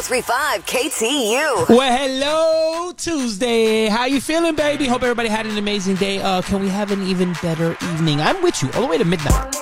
1035 KTU. Well, hello, Tuesday. How you feeling, baby? Hope everybody had an amazing day. Can we have an even better evening? I'm with you all the way to midnight.